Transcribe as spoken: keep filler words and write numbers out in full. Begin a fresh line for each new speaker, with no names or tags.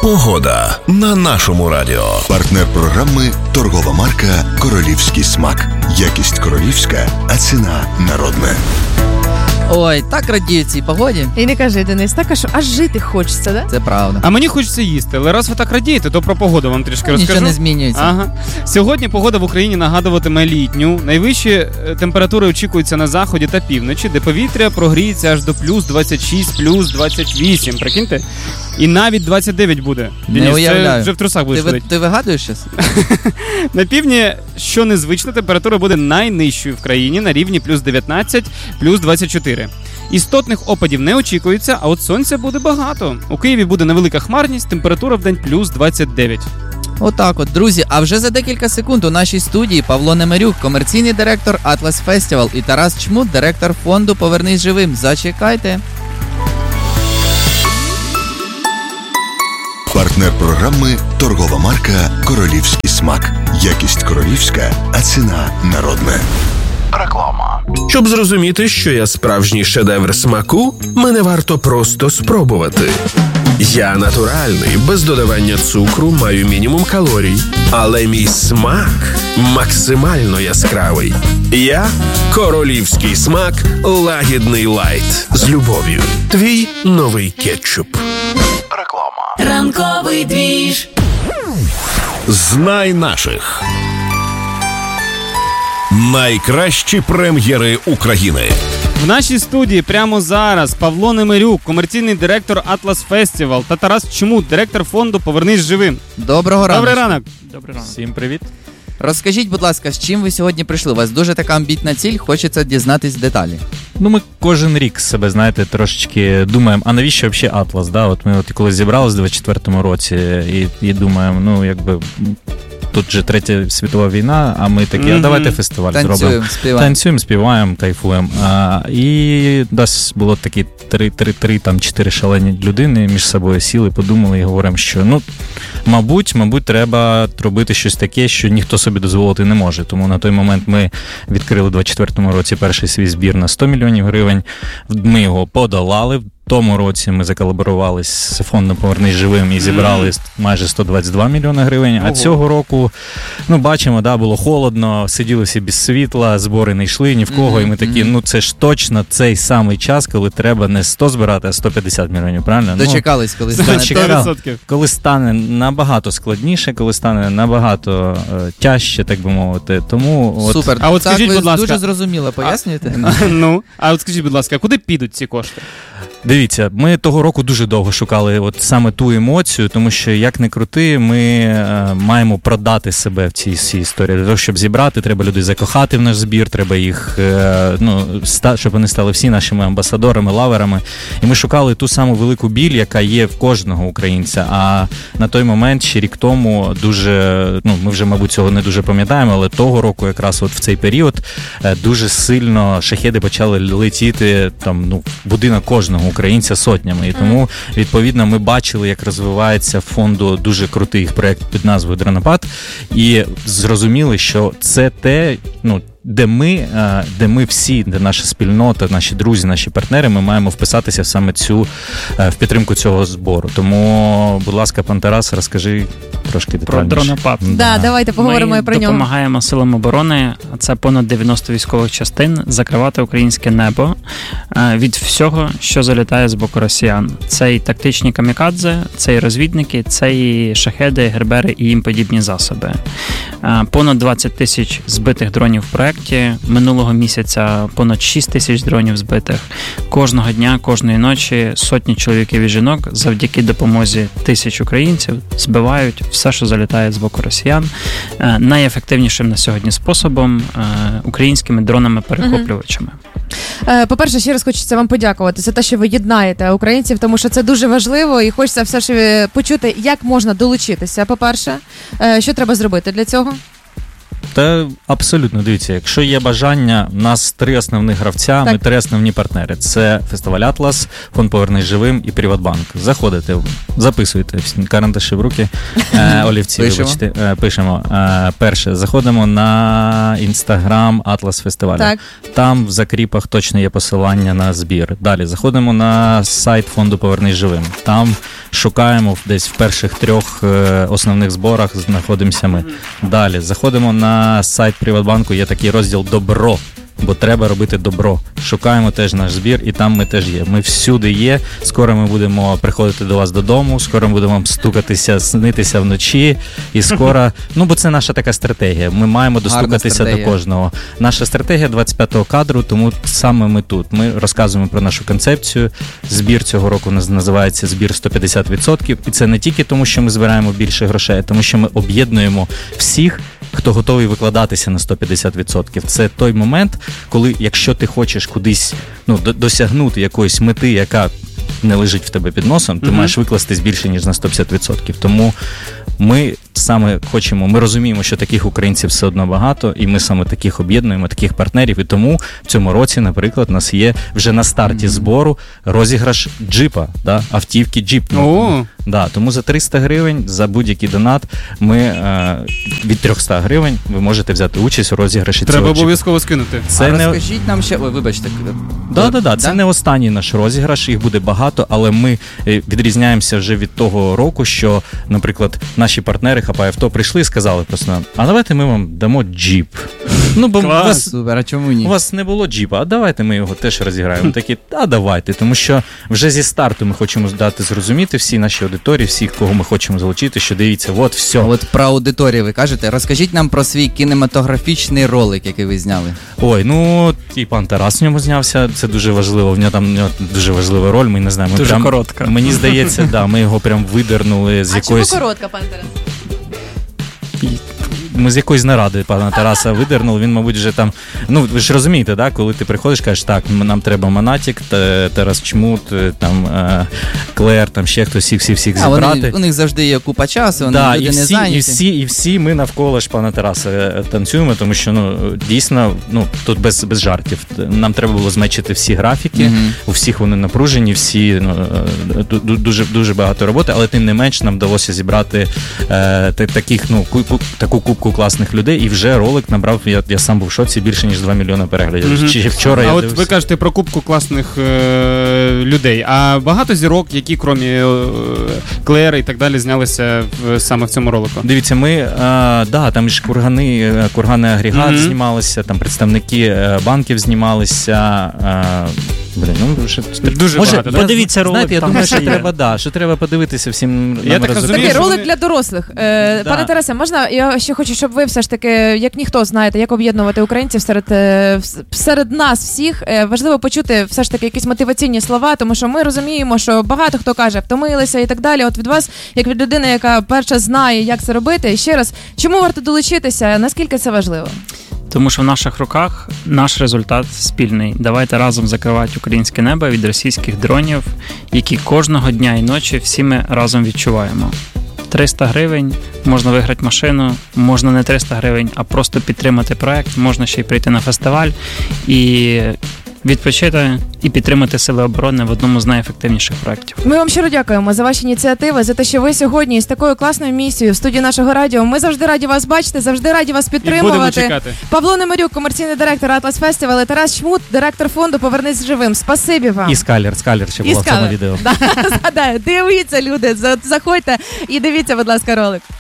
Погода на нашому радіо.
Партнер програми – торгова марка «Королівський смак». Якість королівська, а ціна народна.
Ой, так радію цій погоді.
І не кажи, Денис, так аж, аж жити хочеться, да?
Це правда.
А мені хочеться їсти, але раз ви так радієте, то про погоду вам трішки розкажу.
Нічого не змінюється.
Ага. Сьогодні погода в Україні нагадуватиме літню. Найвищі температури очікуються на заході та півночі, де повітря прогріється аж до плюс двадцять шість, плюс двадцять вісім. Прикиньте? І навіть двадцять дев'ять буде.
Не
Денис,
уявляю.
це вже в трусах будеш
Ти, ви,
ходити.
ти вигадуєш щось?
На півдні, що незвично, температура буде найнижчою в країні на рівні плюс дев'ятнадцять, плюс двадцять чотири. Істотних опадів не очікується, а от сонця буде багато. У Києві буде невелика хмарність, температура в день плюс двадцять дев'ять.
Отак от, друзі, а вже за декілька секунд у нашій студії Павло Немирюк, комерційний директор Atlas Festival, і Тарас Чмут, директор фонду «Повернись живим». Зачекайте.
Партнер програми – торгова марка «Королівський смак». Якість королівська, а ціна народна.
Реклама. Щоб зрозуміти, що я справжній шедевр смаку, мене варто просто спробувати. Я натуральний, без додавання цукру, маю мінімум калорій. Але мій смак максимально яскравий. Я – королівський смак лагідний лайт. З любов'ю. Твій новий кетчуп. Реклама.
Ранковий двіж.
Знай наших. Найкращі прем'єри України.
В нашій студії прямо зараз Павло Немирюк, комерційний директор Atlas Festival, та Тарас Чмут, директор фонду «Повернись живим».
Доброго ранку.
Добрий ранок.
Добрий ранок.
Всім привіт.
Розкажіть, будь ласка, з чим ви сьогодні прийшли? У вас дуже така амбітна ціль, хочеться дізнатись деталі.
Ну, ми кожен рік себе, знаєте, трошечки думаємо, а навіщо взагалі Атлас? Да? От ми от коли зібралися в двадцять четвертому році і, і думаємо, ну, якби... Тут же третя світова війна, а ми такі, mm-hmm. а давайте фестиваль
Танцюємо,
зробимо.
співаємо.
Танцюємо, співаємо, кайфуємо. А, і десь було такі три, три, три, там чотири шалені людини між собою сіли, подумали і говоримо, що ну, мабуть, мабуть, треба робити щось таке, що ніхто собі дозволити не може. Тому на той момент ми відкрили в двадцять четвертому році перший свій збір на сто мільйонів гривень. Ми його подолали. В тому році ми заколаборувалися з фондом «Повернись живим» і зібрали майже сто двадцять два мільйони гривень. А цього року, ну, бачимо, да, було холодно, сиділи всі без світла, збори не йшли ні в кого. Mm-hmm. І ми такі, ну, це ж точно цей самий час, коли треба не сто збирати, а сто п'ятдесят мільйонів, правильно?
Дочекались, коли
ну,
стане.
дочекали, коли стане набагато складніше, коли стане набагато е, тяжче, так би мовити. Тому от...
Супер.
А от
так,
скажіть,
ви
будь ласка,
дуже зрозуміло пояснюєте?
А, ну, а от скажіть, будь ласка, куди підуть ці кошти?
Дивіться, ми того року дуже довго шукали от саме ту емоцію, тому що, як не крути, ми е, маємо продати себе в цій всій історії. Для того, щоб зібрати, треба людей закохати в наш збір, треба їх, е, ну, ста, щоб вони стали всі нашими амбасадорами, лаверами. І ми шукали ту саму велику біль, яка є в кожного українця. А на той момент, ще рік тому, дуже, ну, ми вже, мабуть, цього не дуже пам'ятаємо, але того року, якраз от в цей період, е, дуже сильно шахеди почали летіти там, ну, в будинок кожного українця сотнями. І тому, відповідно, ми бачили, як розвивається в фонду дуже крутий проєкт під назвою «Дронопад», і зрозуміли, що це те, ну, де ми, де ми всі, де наша спільнота, наші друзі, наші партнери, ми маємо вписатися в саме цю, в підтримку цього збору. Тому, будь ласка, пан Тарас, розкажи трошки детальніше.
Про «Дронопад».
Да, да, давайте поговоримо
ми
про нього.
Ми допомагаємо силам оборони, а це понад дев'яносто військових частин, закривати українське небо від всього, що залітає з боку росіян. Це і тактичні камікадзе, це і розвідники, це і шахеди, гербери і їм подібні засоби. Понад двадцять тисяч збитих дронів в проєкті. Минулого місяця понад шість тисяч дронів збитих. Кожного дня, кожної ночі сотні чоловіків і жінок завдяки допомозі тисяч українців збивають все, що залітає з боку росіян, найефективнішим на сьогодні способом – українськими дронами-перехоплювачами.
По-перше, ще раз хочеться вам подякувати за те, що ви єднаєте українців, тому що це дуже важливо і хочеться все ж почути, як можна долучитися, по-перше. Що треба зробити для цього?
Та абсолютно, дивіться, якщо є бажання, у нас три основних гравця, так. Ми три основні партнери. Це фестиваль «Атлас», фонд «Повернись живим» і «Приватбанк». Заходите Записуйте, карандаші в руки, е, олівці,
Пишемо.
вибачте, е, пишемо. Е, перше, заходимо на інстаграм Атлас фестивалю.
Так.
Там в закріпах точно є посилання на збір. Далі заходимо на сайт фонду «Повернись живим». Там шукаємо десь в перших трьох е, основних зборах знаходимося ми. Далі заходимо на сайт Приватбанку, є такий розділ «Добро». Бо треба робити добро. Шукаємо теж наш збір, і там ми теж є. Ми всюди є. Скоро ми будемо приходити до вас додому, скоро ми будемо вам стукатися, снитися вночі. І скоро, ну бо це наша така стратегія. Ми маємо достукатися до кожного. Наша стратегія двадцять п'ятого кадру, тому саме ми тут. Ми розказуємо про нашу концепцію. Збір цього року називається збір сто п'ятдесят відсотків. І це не тільки тому, що ми збираємо більше грошей, а тому, що ми об'єднуємо всіх, хто готовий викладатися на сто п'ятдесят відсотків. Це той момент, коли, якщо ти хочеш кудись ну, досягнути якоїсь мети, яка не лежить в тебе під носом, ти mm-hmm. маєш викластись більше, ніж на сто п'ятдесят відсотків. Тому ми саме хочемо, ми розуміємо, що таких українців все одно багато, і ми саме таких об'єднуємо, таких партнерів, і тому в цьому році, наприклад, у нас є вже на старті mm-hmm. збору розіграш джипа, да, автівки джип.
Oh.
Да, тому за триста гривень, за будь-який донат, ми е, від триста гривень ви можете взяти участь у розіграші
Треба
цього
Треба обов'язково скинути.
Це а не... розкажіть нам ще, ой, вибачте.
Да, да, да, це да? не останній наш розіграш, їх буде багато, але ми відрізняємося вже від того року, що, наприклад, наші партнери Хапай Авто прийшли і сказали просто нам, а давайте ми вам дамо джіп. Ну, бо у вас,
супер, а чому ні?
У вас не було джіпа, а давайте ми його теж розіграємо. Такі, а давайте, тому що вже зі старту ми хочемо дати зрозуміти всі наші аудиторії, всіх, кого ми хочемо залучити, що дивіться, от все.
От про аудиторію ви кажете, розкажіть нам про свій кінематографічний ролик, який ви зняли.
Ой, ну, і пан Тарас в ньому знявся, це дуже важливо, в нього там в нього дуже важлива роль, ми не знаємо. Ми
дуже
прям,
коротка.
Мені здається, да, ми його прям видернули з
а
якоїсь...
А чому коротка, пан Тарас?
Ми з якоїсь наради пана Тараса видернули, він, мабуть, вже там, ну, ви ж розумієте, да, коли ти приходиш, кажеш, так, нам треба Монатік, Тарас Чмут, там, Клер, там ще хтось, всіх-всіх-всіх зібрати.
Вони, у них завжди є купа часу, вони
да,
люди
і всі,
не зайняті.
І всі, і всі ми навколо ж пана Тараса танцюємо, тому що, ну, дійсно, ну, тут без, без жартів. Нам треба було змечити всі графіки, mm-hmm. у всіх вони напружені, всі, ну, дуже, дуже багато роботи, але тим не менш нам вдалося зібрати е, таких, ну, таку кубку класних людей, і вже ролик набрав, я, я сам був в шоці, більше ніж два мільйони переглядів. Mm-hmm. Чи вчора
а
я
от
дивився.
Ви кажете про кубку класних е- людей, а багато зірок, які крім е- Клери і так далі, знялися в, саме в цьому ролику?
Дивіться, ми, е- да, там ж кургани, курганний агрегат mm-hmm. знімалися, там представники е- банків знімалися, е- Блін, ну вже
дуже
може,
багато.
Подивіться ролик. Знаєте, я
там
думаю, що
є.
треба, да, що треба подивитися всім.
Я так розумію,
Такий
що
ролик
вони...
для дорослих. Е,
да.
Пане Тарасе, можна, я ще хочу, щоб ви все ж таки, як ніхто знаєте, як об'єднувати українців серед, серед нас всіх. Важливо почути все ж таки якісь мотиваційні слова, тому що ми розуміємо, що багато хто каже, втомилися і так далі. От від вас, як від людини, яка перша знає, як це робити, і ще раз, чому варто долучитися, наскільки це важливо?
Тому що в наших руках наш результат спільний. Давайте разом закривати українське небо від російських дронів, які кожного дня і ночі всі ми разом відчуваємо. триста гривень, можна виграти машину, можна не триста гривень, а просто підтримати проект, можна ще й прийти на фестиваль і відпочити і підтримати Сили оборони в одному з найефективніших проєктів.
Ми вам щиро дякуємо за ваші ініціативи, за те, що ви сьогодні з такою класною місією в студії нашого радіо. Ми завжди раді вас бачити, завжди раді вас підтримувати.
І будемо чекати.
Павло Немирюк, комерційний директор Атлас Фестивалу, Тарас Чмут, директор фонду «Повернись живим». Спасибі вам.
І Скалер, Скалер ще була в цьому відео.
Да, згадаю, дивіться, люди, заходьте і дивіться, будь ласка, ролик.